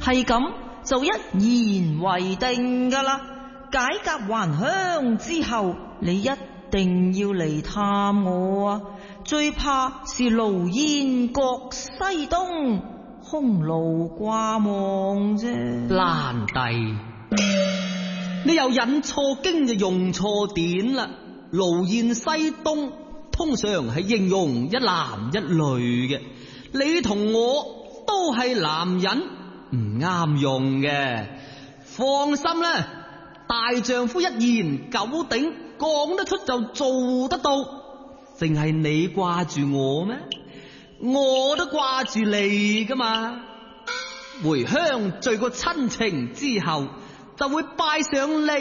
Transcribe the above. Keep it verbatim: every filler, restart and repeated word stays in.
係咁就一言為定噶啦。解甲還鄉之後，你一定要嚟探我啊！最怕是勞燕各西東，空勞掛望啫。 蘭弟，你又引錯經就用錯典啦。勞燕西東通常係形容一男一女嘅，你同我都係男人，唔啱用嘅。放心啦，大丈夫一言九鼎，講得出就做得到。淨係你掛住我咩？我都掛住你噶嘛。回鄉聚個親情之後，就會拜上你